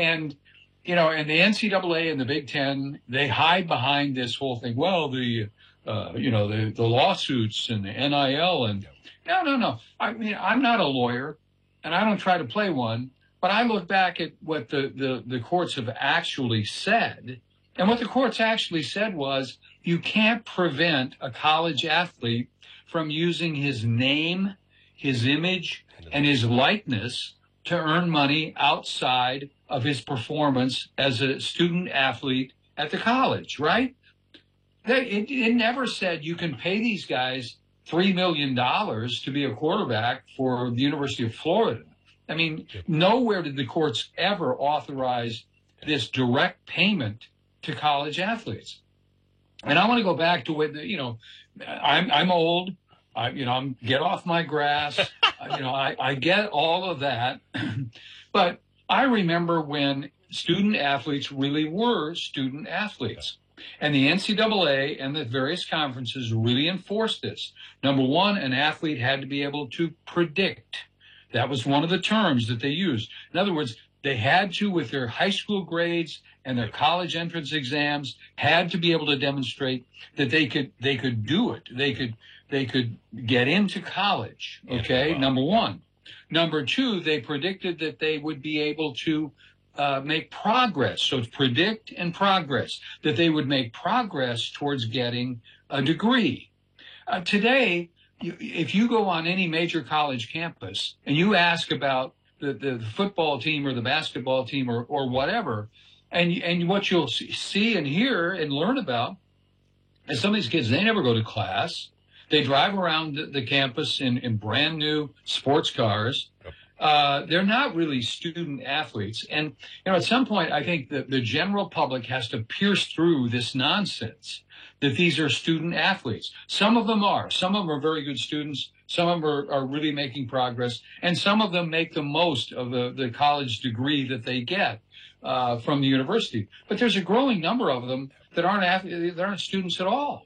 And, and the NCAA and the Big Ten, they hide behind this whole thing. Well, the lawsuits and the NIL and no. I mean, I'm not a lawyer and I don't try to play one, but I look back at what the courts have actually said. And what the courts actually said was you can't prevent a college athlete from using his name, his image, and his likeness to earn money outside of his performance as a student athlete at the college, right? It never said you can pay these guys $3 million to be a quarterback for the University of Florida. I mean, nowhere did the courts ever authorize this direct payment to college athletes. And I want to go back to what, I'm old. I'm get off my grass. I get all of that. But I remember when student athletes really were student athletes. And the NCAA and the various conferences really enforced this. Number one, an athlete had to be able to predict. That was one of the terms that they used. In other words, they had to, with their high school grades and their college entrance exams, had to be able to demonstrate that they could do it. They could get into college. Okay, number one. Number two, they predicted that they would be able to make progress. So it's predict and progress, that they would make progress towards getting a degree. Today, if you go on any major college campus and you ask about the football team or the basketball team or whatever, and what you'll see and hear and learn about is some of these kids, they never go to class. They drive around the campus in brand new sports cars. They're not really student athletes. And, at some point, I think that the general public has to pierce through this nonsense that these are student athletes. Some of them are. Some of them are very good students. Some of them are really making progress. And some of them make the most of the college degree that they get from the university. But there's a growing number of them that aren't students at all.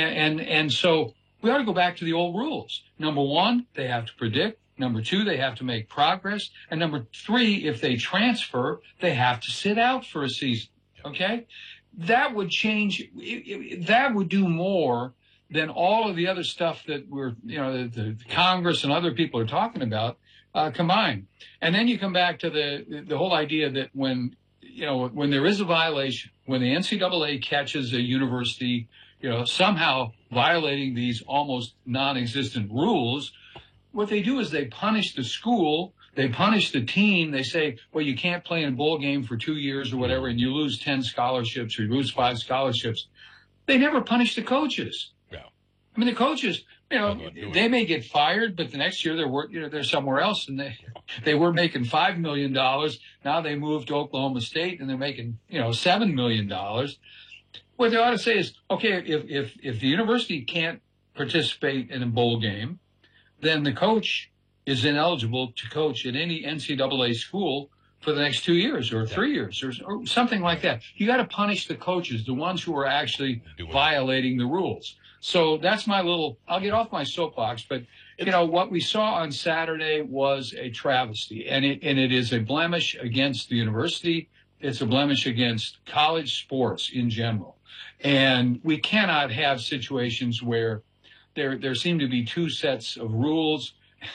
And so we ought to go back to the old rules. Number one, they have to predict. Number two, they have to make progress. And number three, if they transfer, they have to sit out for a season. Okay? That would change. That would do more than all of the other stuff that the Congress and other people are talking about combined. And then you come back to the whole idea that when there is a violation, when the NCAA catches a university, somehow violating these almost non-existent rules, what they do is they punish the school, they punish the team. They say, well, you can't play in a bowl game for 2 years or whatever, and you lose 10 scholarships or you lose 5 scholarships. They never punish the coaches. No. I mean, the coaches, they may get fired, but the next year they're somewhere else, and they were making $5 million. Now they moved to Oklahoma State, and they're making, $7 million. What they ought to say is, okay, if the university can't participate in a bowl game, then the coach is ineligible to coach at any NCAA school for the next 2 years or 3 years or something like that. You got to punish the coaches, the ones who are actually violating the rules. So that's I'll get off my soapbox, but what we saw on Saturday was a travesty, and it is a blemish against the university. It's a blemish against college sports in general. And we cannot have situations where there seem to be two sets of rules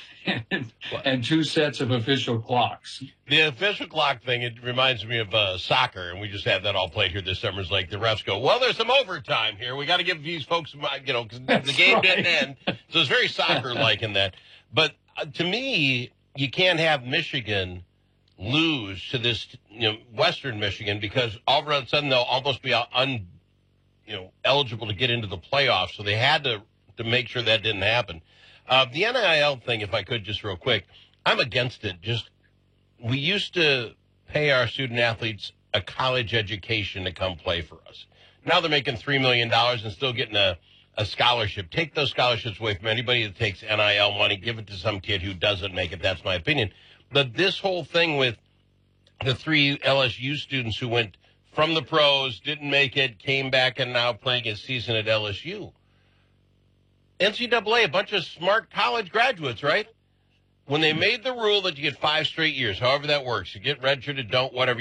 and two sets of official clocks. The official clock thing, it reminds me of soccer, and we just had that all played here this summer. It's like the refs go, well, there's some overtime here. We got to give these folks, because the game didn't end. So it's very soccer-like in that. But to me, you can't have Michigan lose to this, Western Michigan, because all of a sudden they'll almost be eligible to get into the playoffs. So they had to make sure that didn't happen. The NIL thing, if I could, just real quick, I'm against it. We used to pay our student athletes a college education to come play for us. Now they're making $3 million and still getting a scholarship. Take those scholarships away from anybody that takes NIL money. Give it to some kid who doesn't make it. That's my opinion. But this whole thing with the 3 LSU students who went from the pros, didn't make it, came back, and now playing a season at LSU. NCAA, a bunch of smart college graduates, right? When they made the rule that you get 5 straight years, however that works, you get redshirted, don't, whatever.